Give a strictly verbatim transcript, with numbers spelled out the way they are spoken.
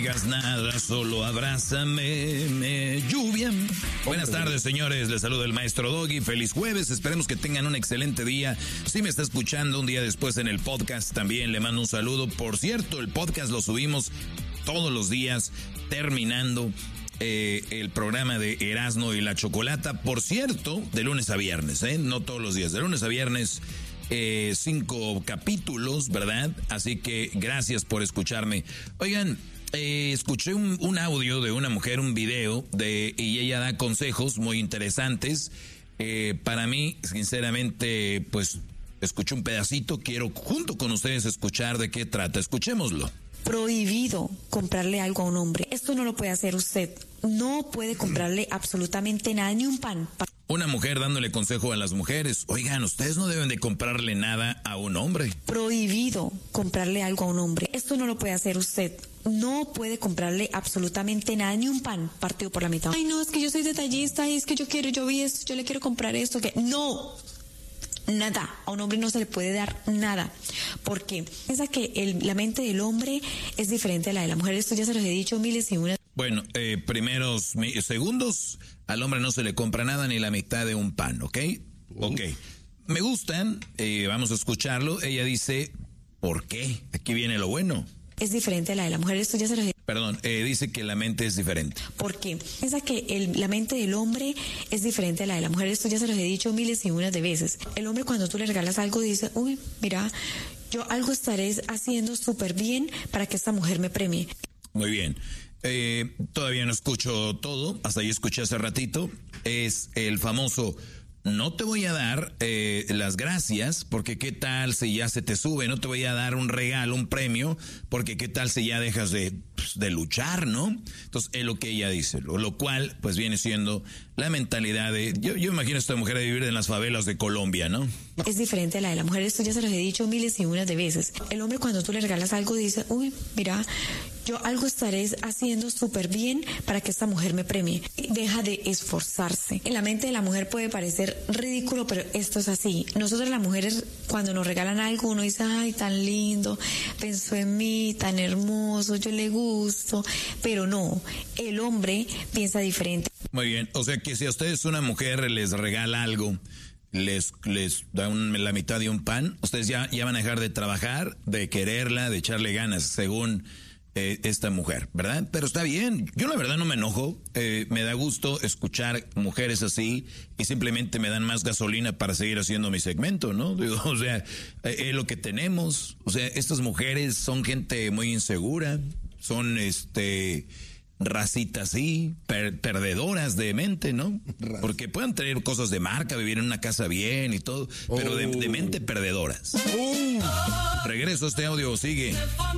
digas nada, solo abrázame, me lluvia. Buenas tardes, señores, les saluda el maestro Doggy, feliz jueves, esperemos que tengan un excelente día. Si me está escuchando un día después en el podcast, también le mando un saludo. Por cierto, el podcast lo subimos todos los días, terminando eh, el programa de Erasmo y la Chocolata, por cierto, de lunes a viernes, ¿eh? No todos los días, de lunes a viernes. Eh, cinco capítulos, ¿verdad? Así que gracias por escucharme. Oigan, eh, escuché un, un audio de una mujer, un video, de y ella da consejos muy interesantes. Eh, para mí, sinceramente, pues, escuché un pedacito. Quiero junto con ustedes escuchar de qué trata. Escuchémoslo. Prohibido comprarle algo a un hombre. Esto no lo puede hacer usted. No puede comprarle absolutamente nada, ni un pan. Una mujer dándole consejo a las mujeres. Oigan, ustedes no deben de comprarle nada a un hombre. Prohibido comprarle algo a un hombre. Esto no lo puede hacer usted. No puede comprarle absolutamente nada, ni un pan partido por la mitad. Ay, no, es que yo soy detallista y es que yo quiero, yo vi esto, yo le quiero comprar esto. que No, nada. A un hombre no se le puede dar nada. ¿Por qué? Piensa que el, la mente del hombre es diferente a la de la mujer. Esto ya se los he dicho miles y una. Bueno, eh, primeros segundos, al hombre no se le compra nada ni la mitad de un pan, ¿ok? Ok. Me gustan, eh, vamos a escucharlo. Ella dice, ¿por qué? Aquí viene lo bueno. Es diferente a la de la mujer, esto ya se los he dicho. Perdón, eh, dice que la mente es diferente. ¿Por qué? Piensa que el, la mente del hombre es diferente a la de la mujer, esto ya se los he dicho miles y unas de veces. El hombre cuando tú le regalas algo dice, uy, mira, yo algo estaré haciendo súper bien para que esta mujer me premie. Muy bien. Eh, todavía no escucho todo, hasta ahí escuché hace ratito. Es el famoso, no te voy a dar eh, las gracias, porque qué tal si ya se te sube, no te voy a dar un regalo, un premio, porque qué tal si ya dejas de, pues, de luchar, ¿no? Entonces es lo que ella dice, lo, lo cual pues viene siendo la mentalidad de, yo, yo imagino a esta mujer de vivir en las favelas de Colombia, ¿no? Es diferente a la de la mujer, esto ya se los he dicho miles y unas de veces. El hombre cuando tú le regalas algo dice, uy, mira, yo algo estaré haciendo súper bien para que esta mujer me premie. Deja de esforzarse. En la mente de la mujer puede parecer ridículo, pero esto es así. Nosotros las mujeres, cuando nos regalan algo, uno dice, ay, tan lindo, pensó en mí, tan hermoso, yo le gusto. Pero no, el hombre piensa diferente. Muy bien, o sea que si a ustedes una mujer les regala algo, les les da un, la mitad de un pan, ustedes ya, ya van a dejar de trabajar, de quererla, de echarle ganas, según eh, esta mujer, ¿verdad? Pero está bien, yo la verdad no me enojo, eh, me da gusto escuchar mujeres así y simplemente me dan más gasolina para seguir haciendo mi segmento, ¿no? Digo, o sea, es eh, lo que tenemos, o sea, estas mujeres son gente muy insegura, son este... racitas así, per, perdedoras de mente, ¿no? Porque pueden tener cosas de marca, vivir en una casa bien y todo, pero de, de mente perdedoras. Regreso a este audio, sigue.